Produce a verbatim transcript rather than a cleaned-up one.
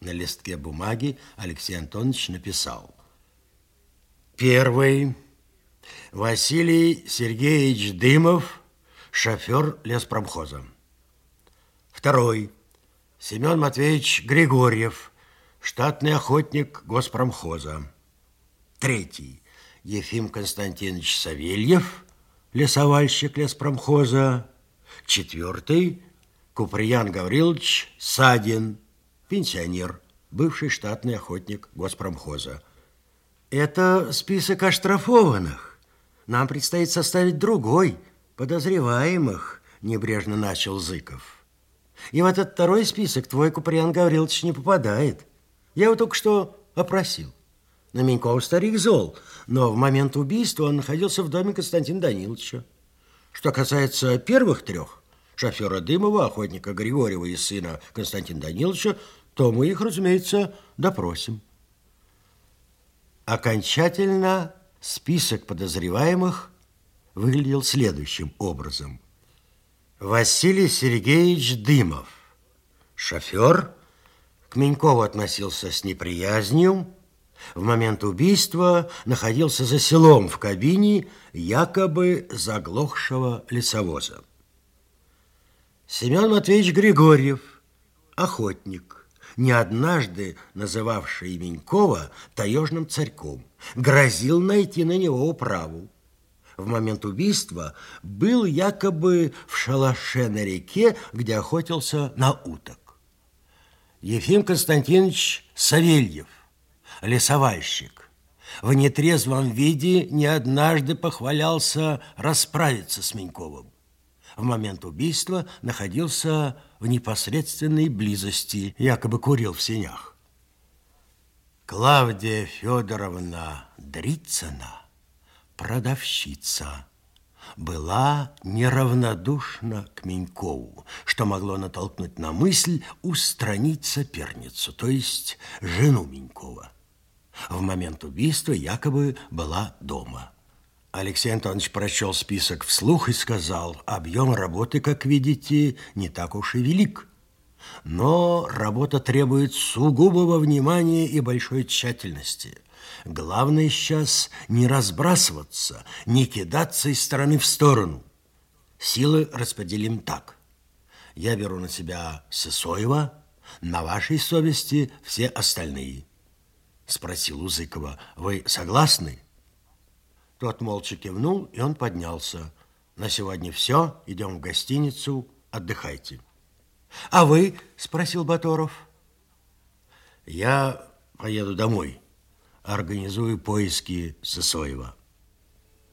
На листке бумаги Алексей Антонович написал: первый. Василий Сергеевич Дымов, шофер леспромхоза. Второй. Семен Матвеевич Григорьев, штатный охотник госпромхоза. Третий. Ефим Константинович Савельев, лесовальщик леспромхоза. Четвертый. Куприян Гаврилович Садин, пенсионер, бывший штатный охотник госпромхоза. Это список оштрафованных. Нам предстоит составить другой, подозреваемых, небрежно начал Зыков. И в этот второй список твой Куприян Гаврилович не попадает. Я его только что опросил. На Менькова старик зол, но в момент убийства он находился в доме Константина Даниловича. Что касается первых трех, шофера Дымова, охотника Григорьева и сына Константина Даниловича, то мы их, разумеется, допросим. Окончательно список подозреваемых выглядел следующим образом. Василий Сергеевич Дымов, шофер, к Менькову относился с неприязнью, в момент убийства находился за селом в кабине якобы заглохшего лесовоза. Семен Матвеевич Григорьев, охотник, не однажды называвший Менькова таежным царьком, грозил найти на него управу. В момент убийства был якобы в шалаше на реке, где охотился на уток. Ефим Константинович Савельев, лесовальщик, в нетрезвом виде не однажды похвалялся расправиться с Меньковым. В момент убийства находился в непосредственной близости, якобы курил в сенях. Клавдия Федоровна Дрицына, продавщица, была неравнодушна к Менькову, что могло натолкнуть на мысль устранить соперницу, то есть жену Менькова. В момент убийства якобы была дома. Алексей Антонович прочел список вслух и сказал: объем работы, как видите, не так уж и велик. Но работа требует сугубого внимания и большой тщательности. Главное сейчас не разбрасываться, не кидаться из стороны в сторону. Силы распределим так. Я беру на себя Сысоева, на вашей совести все остальные. Спросил у Зыкова: вы согласны? Тот молча кивнул, и он поднялся. На сегодня все, идем в гостиницу, отдыхайте. А вы? Спросил Баторов. Я поеду домой, организую поиски Сысоева.